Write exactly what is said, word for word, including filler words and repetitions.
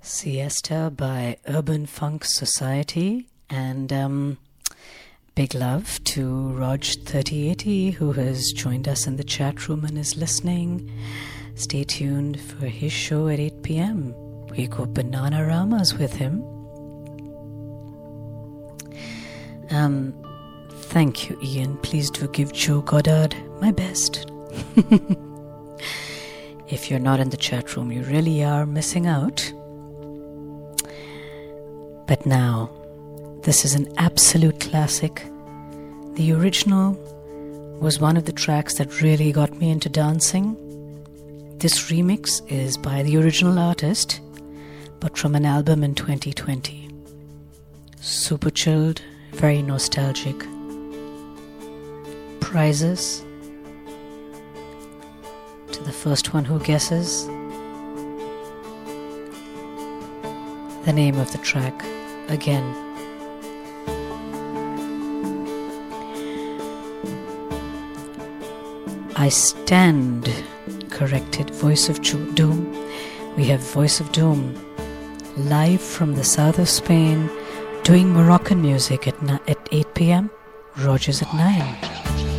Siesta by Urban Funk Society, and um, big love to Rog thirty eighty, who has joined us in the chat room and is listening. Stay tuned for his show at eight p.m. We go Bananaramas with him. Um, thank you, Ian. Please do give Joe Goddard my best. If you're not in the chat room, you really are missing out. But now, this is an absolute classic. The original was one of the tracks that really got me into dancing. This remix is by the original artist, but from an album in twenty twenty. Super chilled, very nostalgic. Prizes to the first one who guesses the name of the track again. I Stand, corrected Voice of Doom. We have Voice of Doom live from the south of Spain, doing Moroccan music at, na- at eight p.m. Rogers at nine.